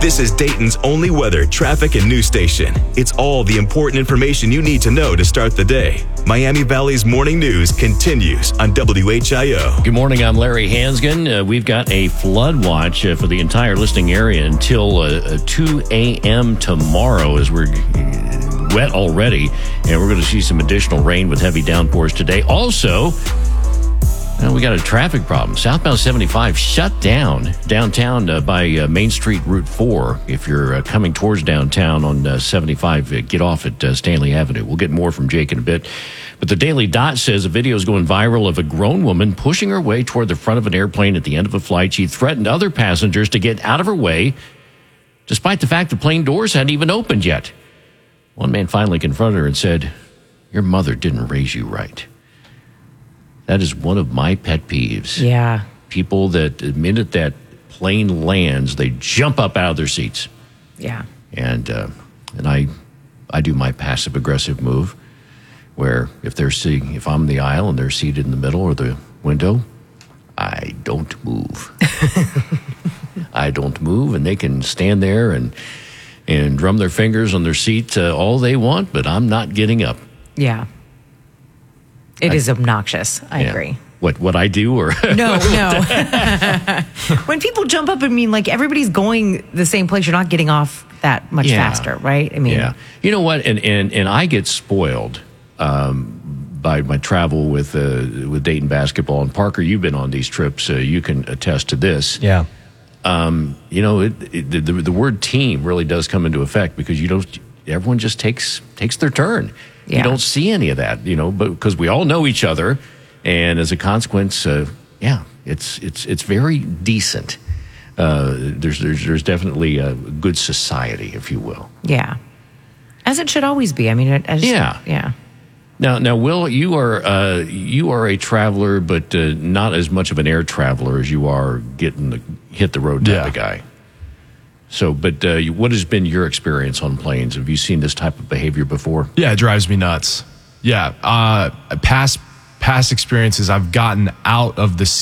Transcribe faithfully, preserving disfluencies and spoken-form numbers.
This is Dayton's only weather, traffic, and news station. It's all the important information you need to know to start the day. Miami Valley's Morning News continues on W H I O. Good morning, I'm Larry Hansgen. Uh, we've got a flood watch uh, for the entire listening area until uh, two a.m. tomorrow as we're uh, wet already. And we're going to see some additional rain with heavy downpours today. Also, uh, we got a traffic problem. Southbound seventy-five shut down downtown uh, by uh, Main Street Route four. If you're uh, coming towards downtown on uh, seventy-five, uh, get off at uh, Stanley Avenue. We'll get more from Jake in a bit. But the Daily Dot says a video is going viral of a grown woman pushing her way toward the front of an airplane at the end of a flight. She threatened other passengers to get out of her way, despite the fact the plane doors hadn't even opened yet. One man finally confronted her and said, "Your mother didn't raise you right." That is one of my pet peeves. Yeah. People that the minute that plane lands, they jump up out of their seats. Yeah. And uh, and I I do my passive aggressive move, where if they're sitting, if I'm in the aisle and they're seated in the middle or the window, I don't move. I don't move, and they can stand there and and drum their fingers on their seat uh, all they want, but I'm not getting up. Yeah. It I, is obnoxious. I yeah. agree. What what I do or no no. When people jump up, I mean, like everybody's going the same place. You're not getting off that much yeah. faster, right? I mean, yeah. You know what? And and and I get spoiled um, by my travel with uh, with Dayton basketball. And Parker, you've been on these trips. Uh, you can attest to this. Yeah. Um, you know, it, it, the, the word team really does come into effect because you don't. Everyone just takes takes their turn. Yeah. You don't see any of that, you know, but because we all know each other, and as a consequence, uh, yeah, it's it's it's very decent. Uh, there's there's there's definitely a good society, if you will. Yeah, as it should always be. I mean, it, as, yeah, yeah. Now, now, Will, you are uh, you are a traveler, but uh, not as much of an air traveler as you are getting the hit the road type yeah. of guy. So, but uh, what has been your experience on planes? Have you seen this type of behavior before? Yeah, it drives me nuts. Yeah, uh, past past experiences, I've gotten out of the